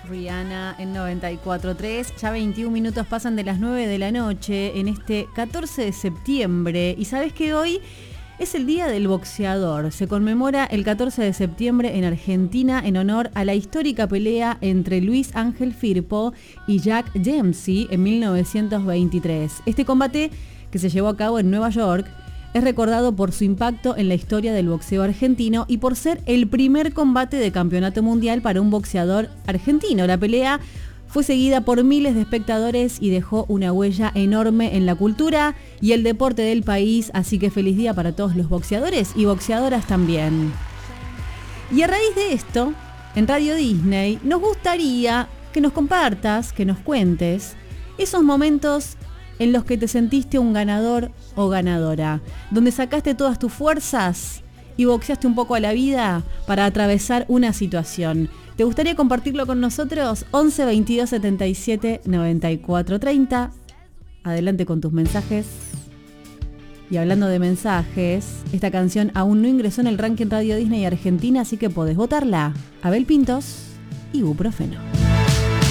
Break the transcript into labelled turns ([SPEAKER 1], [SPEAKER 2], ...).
[SPEAKER 1] Rihanna en 94.3. Ya 21 minutos pasan de las 9 de la noche en este 14 de septiembre. Y sabes que hoy es el Día del Boxeador. Se conmemora el 14 de septiembre en Argentina en honor a la histórica pelea entre Luis Ángel Firpo y Jack Dempsey en 1923. Este combate, que se llevó a cabo en Nueva York, es recordado por su impacto en la historia del boxeo argentino y por ser el primer combate de campeonato mundial para un boxeador argentino. La pelea fue seguida por miles de espectadores y dejó una huella enorme en la cultura y el deporte del país, así que feliz día para todos los boxeadores y boxeadoras también. Y a raíz de esto, en Radio Disney, nos gustaría que nos compartas, que nos cuentes esos momentos en los que te sentiste un ganador o ganadora, donde sacaste todas tus fuerzas y boxeaste un poco a la vida para atravesar una situación. ¿Te gustaría compartirlo con nosotros? 11 22 77 94 30. Adelante con tus mensajes. Y hablando de mensajes, esta canción aún no ingresó en el ranking Radio Disney Argentina, así que podés votarla. Abel Pintos, Ibuprofeno.